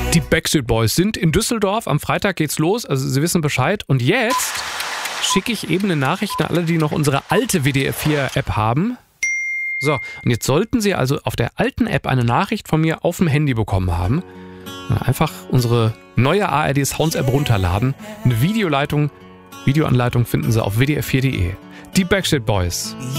Die Backstreet Boys sind in Düsseldorf. Am Freitag geht's los. Also Sie wissen Bescheid. Und jetzt schicke ich eben eine Nachricht an alle, die noch unsere alte WDR 4 App haben. So, und jetzt sollten Sie also auf der alten App eine Nachricht von mir auf dem Handy bekommen haben. Einfach unsere neue ARD Sounds App runterladen. Eine Videoanleitung finden Sie auf wdr4.de. Die Backstreet Boys.